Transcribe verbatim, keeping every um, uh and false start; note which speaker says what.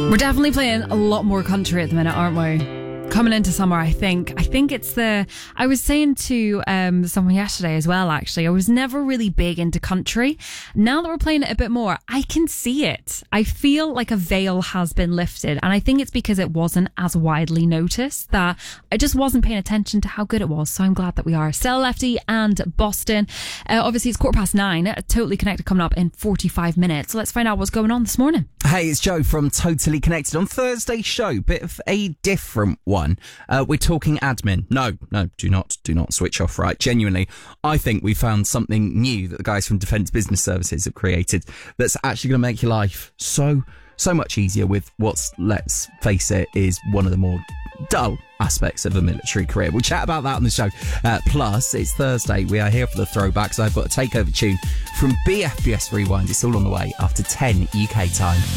Speaker 1: We're definitely playing a lot more country at the minute, aren't we? Coming into summer, I think. I think it's the... I was saying to um, someone yesterday as well, actually, I was never really big into country. Now that we're playing it a bit more, I can see it. I feel like a veil has been lifted, and I think it's because it wasn't as widely noticed, that I just wasn't paying attention to how good it was, so I'm glad that we are. Stella Lefty and Boston. Uh, obviously, it's quarter past nine. Totally Connected coming up in forty-five minutes. So let's find out what's going on this morning.
Speaker 2: Hey, it's Joe from Totally Connected. On Thursday's show, bit of a different one. Uh, we're talking admin. No, no, do not, do not switch off, right? Genuinely, I think we found something new that the guys from Defence Business Services have created that's actually going to make your life so, so much easier with what's, let's face it, is one of the more dull aspects of a military career. We'll chat about that on the show. Uh, plus, it's Thursday. We are here for the throwbacks. I've got a takeover tune from B F B S Rewind. It's all on the way after ten U K time.